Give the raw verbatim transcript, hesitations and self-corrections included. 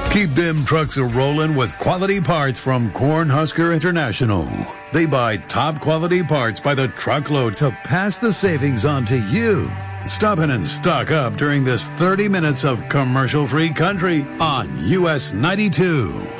Keep them trucks a-rolling with quality parts from Cornhusker International. They buy top quality parts by the truckload to pass the savings on to you. Stop in and stock up during this thirty minutes of commercial-free country on U S ninety-two.